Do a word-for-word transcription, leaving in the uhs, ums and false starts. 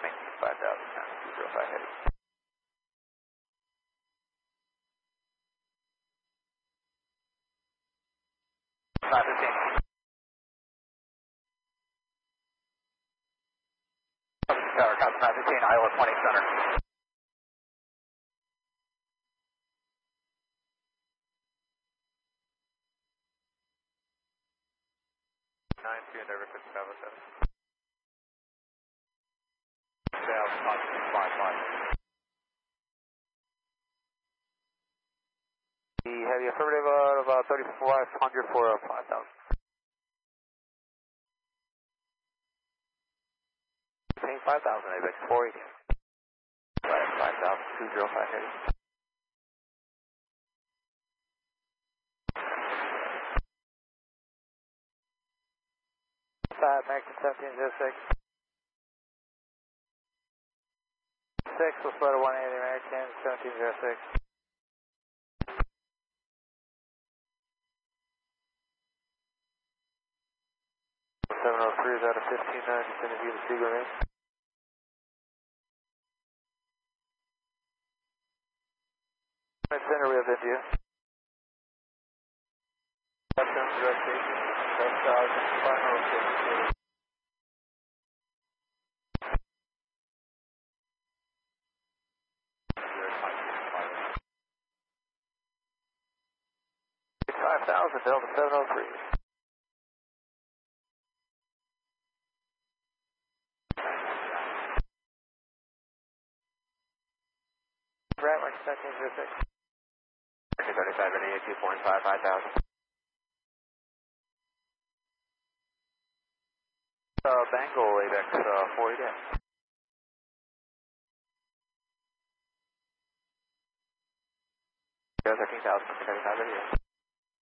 maintain five thousand, two zero five heavy. five fifteen. Tower, copy five fifteen, Iowa twenty center. nine two, Endeavor six Bravo seven. Sales, positive five five. The heavy affirmative out of uh, thirty-five hundred for uh, five thousand. Maintain five thousand, A B X four eighty. five thousand, two zero five heavy. five, Max seventeen zero six. six, we'll split a one eighty American, seventeen zero six. seven oh three is out of fifteen nine, descending view to Seagull Range. Center, we have India. Western direct station, west side, final station. five thousand, Delta seven oh three. Rattlin, seventeen zero six. thirty-five, eighty-eight, two point five, five thousand. Uh, Bengal, A B X uh, four eighty. thirteen thousand, thirty-five, eighty-eight.